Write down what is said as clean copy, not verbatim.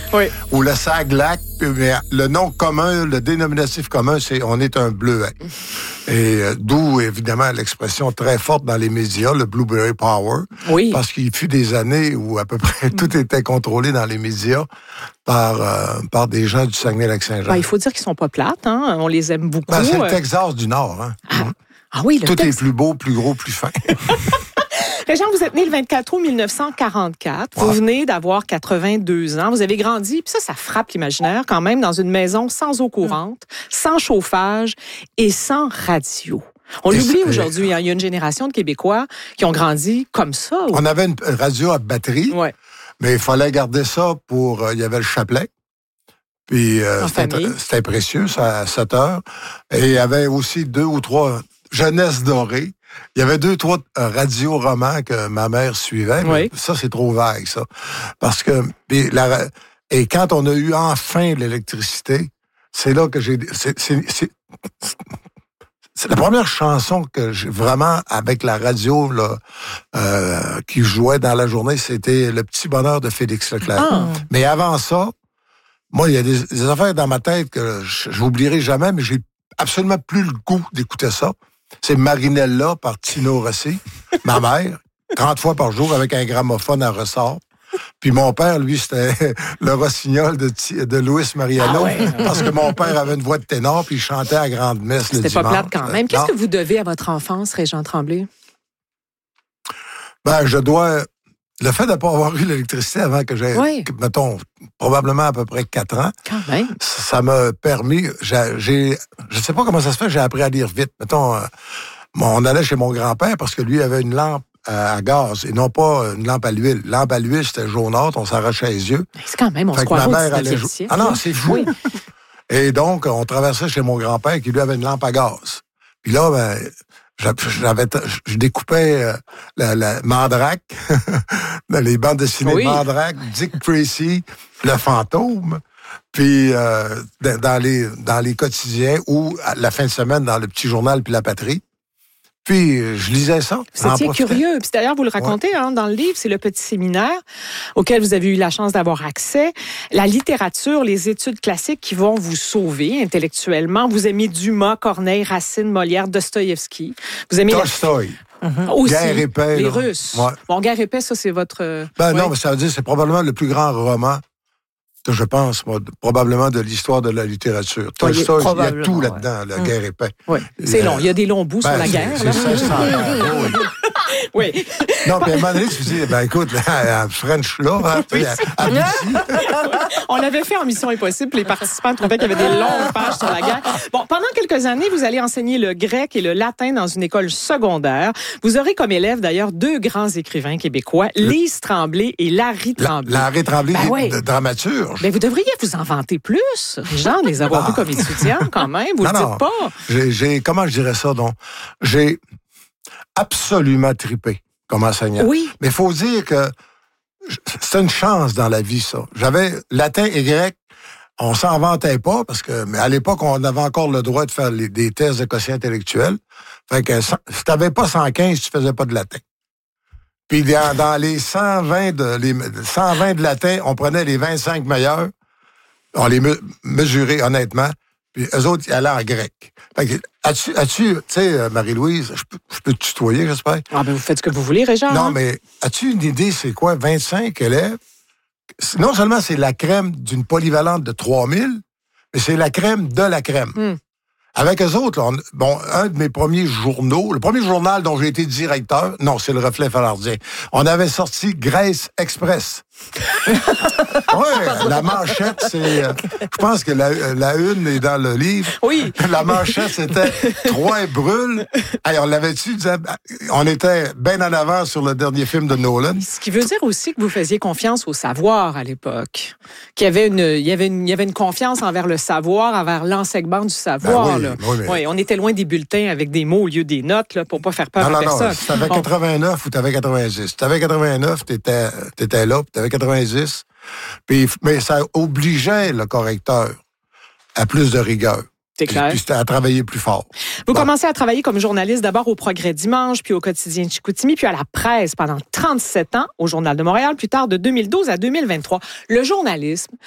Oui. Ou le Saglac, mais le nom commun, le dénominatif commun, c'est on est un bleuet. Et d'où, évidemment, l'expression très forte dans les médias, le Blueberry Power. Oui. Parce qu'il fut des années où à peu près tout était contrôlé dans les médias par des gens du Saguenay-Lac-Saint-Jean. Il faut dire qu'ils sont pas plates, hein? On les aime beaucoup. C'est le Texas du Nord. Hein? Ah oui, tout est plus beau, plus gros, plus fin. Régent, vous êtes né le 24 août 1944. Vous venez d'avoir 82 ans. Vous avez grandi, puis ça frappe l'imaginaire quand même, dans une maison sans eau courante, sans chauffage et sans radio. On l'oublie aujourd'hui. Hein? Il y a une génération de Québécois qui ont grandi comme ça. On avait une radio à batterie, mais il fallait garder ça pour... il y avait le chapelet. Puis c'était précieux, ça, à 7 heures. Et il y avait aussi 2 ou 3 Jeunesse dorée. Il y avait 2 ou 3 radios romans que ma mère suivait. Mais ça, c'est trop vague, ça. Parce que... Et quand on a eu enfin l'électricité, c'est là que j'ai... C'est la première chanson que j'ai vraiment, avec la radio là, qui jouait dans la journée, c'était Le Petit Bonheur de Félix Leclerc. Mais avant ça, moi, il y a des affaires dans ma tête que je n'oublierai jamais, mais j'ai absolument plus le goût d'écouter ça. C'est Marinella par Tino Rossi, ma mère, 30 fois par jour avec un gramophone à ressort. Puis mon père, lui, c'était le rossignol de Louis Mariano, parce que mon père avait une voix de ténor, puis il chantait à grande messe le dimanche. C'était pas plate quand même. Qu'est-ce que vous devez à votre enfance, Régent Tremblay? Je dois... Le fait de ne pas avoir eu l'électricité avant que j'ai, mettons, probablement à peu près 4 ans, quand même. Ça m'a permis... Je sais pas comment ça se fait, j'ai appris à lire vite. Mettons, on allait chez mon grand-père parce que lui avait une lampe à gaz et non pas une lampe à l'huile. Lampe à l'huile, c'était jaunâtre, on s'arrachait les yeux. C'est quand même, on se croit au 19e siècle. Ah non, c'est fou. Oui. Et donc, on traversait chez mon grand-père qui, lui, avait une lampe à gaz. Puis là, je découpais la Mandrake, les bandes dessinées Mandrake, Dick Tracy, Le Fantôme, puis dans les quotidiens ou à la fin de semaine dans le Petit Journal puis La Patrie. Puis, je lisais ça. Vous étiez curieux. Puis d'ailleurs, vous le racontez dans le livre, c'est le petit séminaire auquel vous avez eu la chance d'avoir accès. La littérature, les études classiques qui vont vous sauver intellectuellement. Vous aimez Dumas, Corneille, Racine, Molière, Dostoïevski. Vous aimez Tolstoï. Aussi, Guerre et paix. Les Russes. Ouais. Bon, Guerre et paix, ça, c'est votre... Non, mais ça veut dire c'est probablement le plus grand roman, je pense, moi, probablement de l'histoire de la littérature. Tolstoï, il y a tout là-dedans, la Guerre et paix. Oui. C'est long. Il y a des longs bouts sur la guerre. C'est 500 ans, oui. Non, puis à un moment donné, tu te dis, écoute, à French, là, à on l'avait fait en Mission Impossible, les participants trouvaient qu'il y avait des longues pages sur la guerre. Bon, pendant quelques années, vous allez enseigner le grec et le latin dans une école secondaire. Vous aurez comme élèves, d'ailleurs, 2 grands écrivains québécois, Lise Tremblay et Larry Tremblay. Larry Tremblay, dramaturge. Mais vous devriez vous en vanter plus, Régent, de les avoir vus comme étudiants, quand même. Vous le dites pas. Comment je dirais ça, donc? J'ai absolument trippé comme enseignant. Oui. Mais il faut dire que c'est une chance dans la vie, ça. J'avais latin et grec, on s'en vantait pas, parce que mais à l'époque, on avait encore le droit de faire des tests de quotient intellectuel. Fait que si t'avais pas 115, tu faisais pas de latin. Puis dans les 120 de latin, on prenait les 25 meilleurs, on les mesurait honnêtement, puis eux autres, ils allaient en grec. Fait que, tu sais, Marie-Louise, je peux te tutoyer, j'espère? Ah, ben vous faites ce que vous voulez, Régent. Non, mais as-tu une idée, c'est quoi, 25 élèves? Non seulement c'est la crème d'une polyvalente de 3000, mais c'est la crème de la crème. Avec eux autres, là, un de mes premiers journaux, le premier journal dont j'ai été directeur, non, c'est le Reflet Falardien. On avait sorti Grèce Express. La manchette, c'est... je pense que la une est dans le livre. Oui. La manchette, c'était Troie brûle. Hey, on l'avait-tu? On était bien en avant sur le dernier film de Nolan. Ce qui veut dire aussi que vous faisiez confiance au savoir à l'époque. Qu'il y avait une confiance envers le savoir, envers l'enseignement du savoir. Oui, on était loin des bulletins avec des mots au lieu des notes là, pour pas faire peur à personne. Non, si t'avais 89 ou t'avais 90. Si t'avais 89, t'étais là, puis t'avais 90. Mais ça obligeait le correcteur à plus de rigueur. C'est clair. Puis c'était à travailler plus fort. Vous commencez à travailler comme journaliste d'abord au Progrès Dimanche, puis au Quotidien de Chicoutimi, puis à la presse pendant 37 ans, au Journal de Montréal, plus tard de 2012 à 2023. Le journalisme,